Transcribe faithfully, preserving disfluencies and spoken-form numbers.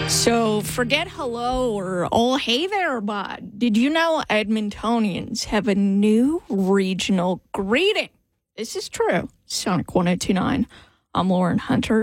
So forget hello or oh, hey there, bud. Did you know Edmontonians have a new regional greeting? This is true. Sonic one oh two nine. I'm Lauren Hunter.